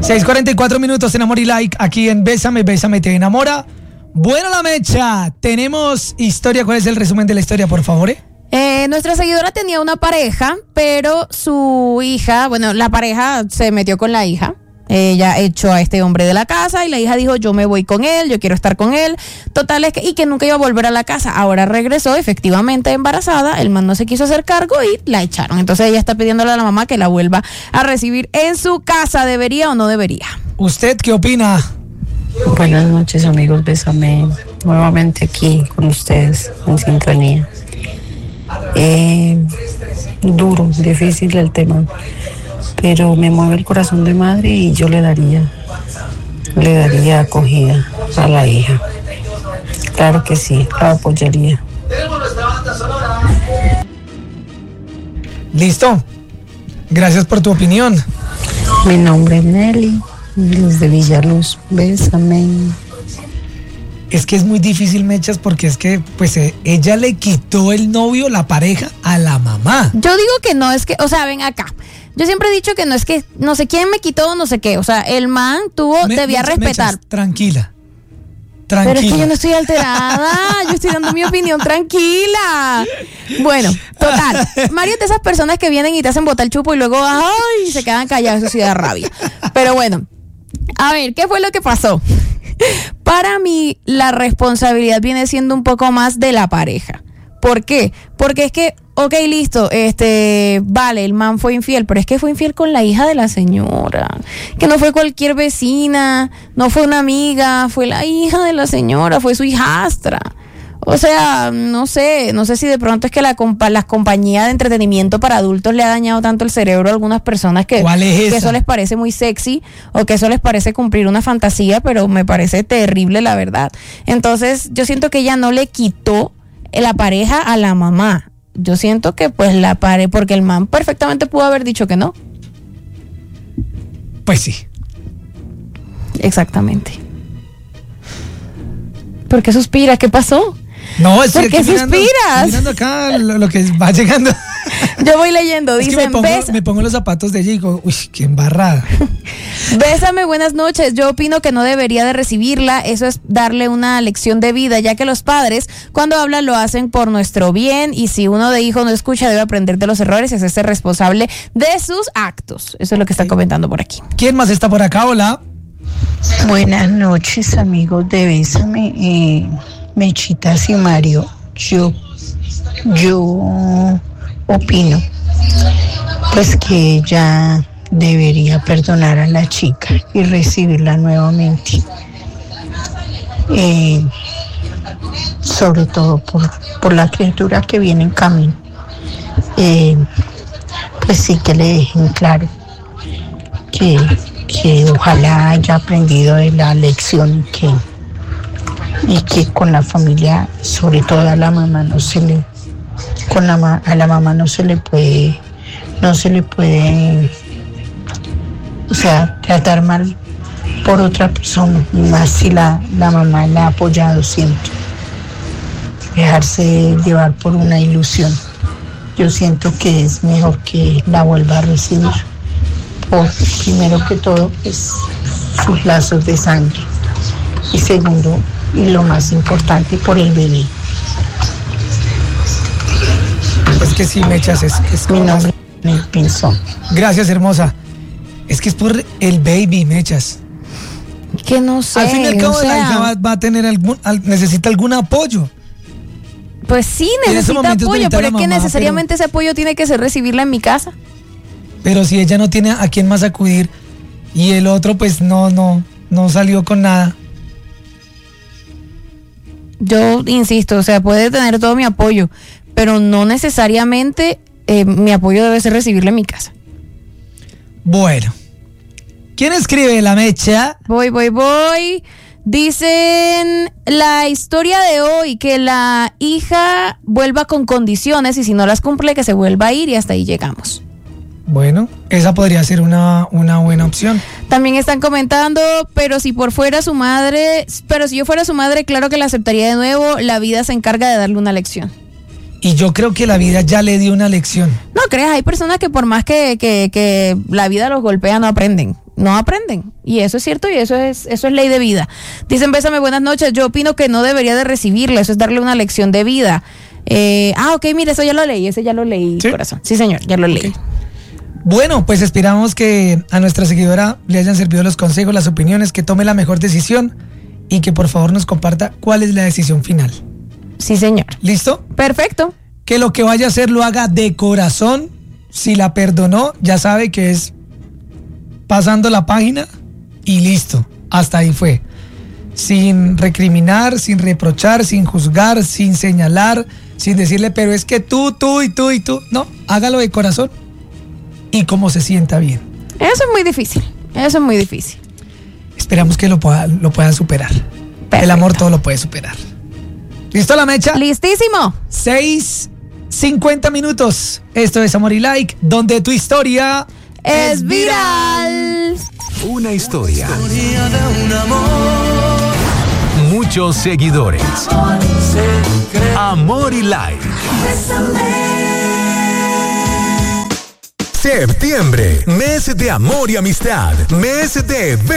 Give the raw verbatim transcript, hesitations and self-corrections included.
seis cuarenta y cuatro minutos en Amor y Like, aquí en Bésame, Bésame, te enamora. Bueno, la mecha, tenemos historia. ¿Cuál es el resumen de la historia, por favor? Eh? Eh, nuestra seguidora tenía una pareja, pero su hija, bueno, la pareja se metió con la hija. Ella echó a este hombre de la casa y la hija dijo, yo me voy con él, yo quiero estar con él. Total, es que, y que nunca iba a volver a la casa. Ahora regresó efectivamente embarazada, el man no se quiso hacer cargo y la echaron. Entonces ella está pidiéndole a la mamá que la vuelva a recibir en su casa. ¿Debería o no debería? ¿Usted qué opina? Buenas noches, amigos, Bésame, nuevamente aquí con ustedes en sintonía. Eh, duro, difícil el tema, pero me mueve el corazón de madre y yo le daría, le daría acogida a la hija. Claro que sí, la apoyaría. Listo. Gracias por tu opinión. Mi nombre es Nelly, desde Villaluz. Bésame. Es que es muy difícil, Mechas, porque es que pues eh, ella le quitó el novio, la pareja, a la mamá. Yo digo que no, es que, o sea, ven acá. Yo siempre he dicho que no es que no sé quién me quitó, no sé qué. O sea, el man tuvo, Me, debía Mechas, respetar. Mechas, tranquila. Tranquila. Pero es que yo no estoy alterada, yo estoy dando mi opinión tranquila. Bueno, total, Mario es de esas personas que vienen y te hacen botar el chupo y luego, ay, se quedan callados, eso sí da rabia. Pero bueno, a ver, ¿qué fue lo que pasó? Para mí, la responsabilidad viene siendo un poco más de la pareja. ¿Por qué? Porque es que, ok, listo, este, vale, el man fue infiel, pero es que fue infiel con la hija de la señora, que no fue cualquier vecina, no fue una amiga, fue la hija de la señora, fue su hijastra. O sea, no sé, no sé si de pronto es que la compa- las compañías de entretenimiento para adultos le ha dañado tanto el cerebro a algunas personas que, ¿Cuál es esa? que eso les parece muy sexy o que eso les parece cumplir una fantasía, pero me parece terrible la verdad. Entonces, yo siento que ella no le quitó la pareja a la mamá. Yo siento que pues la pareja, porque el man perfectamente pudo haber dicho que no. Pues sí. Exactamente. ¿Por qué suspiras? ¿Qué pasó? No, estoy ¿Por qué aquí mirando, suspiras? mirando acá lo, lo que va llegando. Yo voy leyendo, Es que dicen, me pongo, "Besa- me pongo los zapatos de ella y digo, uy, qué embarrada. Bésame, buenas noches. Yo opino que no debería de recibirla. Eso es darle una lección de vida, ya que los padres, cuando hablan, lo hacen por nuestro bien. Y si uno de hijo no escucha, debe aprender de los errores y hacerse responsable de sus actos. Eso es lo que están comentando por aquí. ¿Quién más está por acá? Hola. Buenas noches, amigos de Bésame, eh, Mechitas y Mario. Yo, yo opino pues que ella debería perdonar a la chica y recibirla nuevamente, eh, sobre todo por, por la criatura que viene en camino. Eh, pues sí, que le dejen claro que que ojalá haya aprendido de la lección y que, y que con la familia, sobre todo a la mamá, no se le, con la ma- a la mamá no se le puede, no se le puede, o sea, tratar mal por otra persona, y más si la, la mamá la ha apoyado siempre. Dejarse llevar por una ilusión. Yo siento que es mejor que la vuelva a recibir. Por, primero que todo, es sus lazos de sangre. Y segundo, y lo más importante, por el bebé. Es que sí, Mechas, es, es Mi nombre es el Pinzón. Gracias, hermosa. Es que es por el baby, Mechas. Que no sé. Al fin y al cabo, o sea, la hija va, va a tener algún, al- necesita algún apoyo. Pues sí, en ese necesita momento es apoyo, bonita pero la es que mamá, necesariamente ese apoyo tiene que ser recibirla en mi casa. Pero si ella no tiene a quién más acudir y el otro pues no, no, no salió con nada. Yo insisto, o sea, puede tener todo mi apoyo, pero no necesariamente eh, mi apoyo debe ser recibirla en mi casa. Bueno. ¿Quién escribe la mecha? Voy, voy, voy. Dicen la historia de hoy, que la hija vuelva con condiciones y si no las cumple que se vuelva a ir y hasta ahí llegamos. Bueno, esa podría ser una, una buena opción. También están comentando, pero si por fuera su madre, pero si yo fuera su madre, claro que la aceptaría de nuevo, la vida se encarga de darle una lección. Y yo creo que la vida ya le dio una lección. No creas, hay personas que por más que, que, que la vida los golpea no aprenden. no aprenden. Y eso es cierto y eso es, eso es ley de vida. Dicen, bésame, buenas noches. Yo opino que no debería de recibirla, eso es darle una lección de vida. Eh, ah, ok, mire, eso ya lo leí, ese ya lo leí, ¿Sí? corazón. Sí, señor, ya lo leí. Ok. Bueno, pues esperamos que a nuestra seguidora le hayan servido los consejos, las opiniones, que tome la mejor decisión y que por favor nos comparta cuál es la decisión final. Sí, señor. ¿Listo? Perfecto. Que lo que vaya a hacer lo haga de corazón. Si la perdonó, ya sabe que es pasando la página y listo. Hasta ahí fue. Sin recriminar, sin reprochar, sin juzgar, sin señalar, sin decirle, pero es que tú, tú y tú y tú. No, hágalo de corazón y como se sienta bien. Eso es muy difícil. Eso es muy difícil. Esperamos que lo pueda, lo puedan superar. Perfecto. El amor todo lo puede superar. ¿Listo la mecha? Listísimo. seis cincuenta minutos. Esto es Amor y Like, donde tu historia Es viral. Una historia. Muchos seguidores. Amor y Like. Septiembre, mes de amor y amistad, mes de